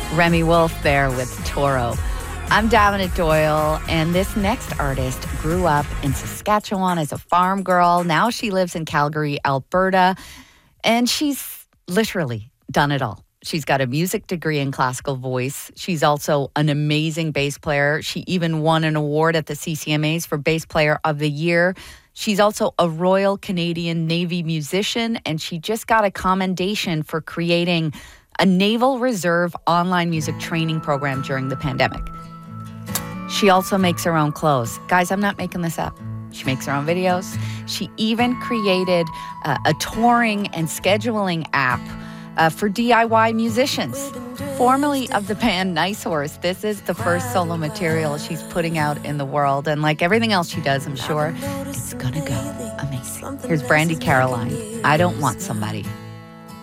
Remy Wolf there with Toro. I'm Dominic Doyle, and this next artist grew up in Saskatchewan as a farm girl. Now she lives in Calgary, Alberta, and she's literally done it all. She's got a music degree in classical voice. She's also an amazing bass player. She even won an award at the CCMAs for Bass Player of the Year. She's also a Royal Canadian Navy musician, and she just got a commendation for creating a Naval Reserve online music training program during the pandemic. She also makes her own clothes. Guys, I'm not making this up. She makes her own videos. She even created a touring and scheduling app for DIY musicians. Formerly of the band Nice Horse, this is the first solo material she's putting out in the world. And like everything else she does, I'm sure it's gonna go amazing. Here's Brandi Caroline. I Don't Want Somebody.